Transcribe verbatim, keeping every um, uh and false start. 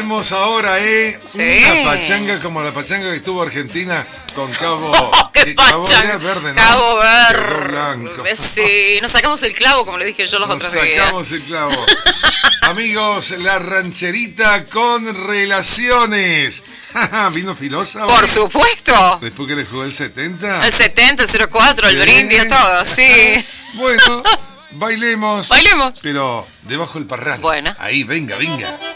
tenemos ahora, ¿eh? Sí. Una pachanga como la pachanga que estuvo Argentina con Cabo... Oh, ¡qué eh, Cabo pachanga! era verde, ¿no? Cabo Quedó Verde. blanco. Sí, nos sacamos el clavo, como le dije yo los Nos otros días. sacamos el clavo. Amigos, la rancherita con relaciones. ¿Vino filosa hoy? Por supuesto. Después que le jugó el setenta. El setenta, el cero cuatro, el Sí. brindis, todo, sí. Bueno, bailemos. Bailemos. Pero debajo del parral. Bueno. Ahí, venga, venga.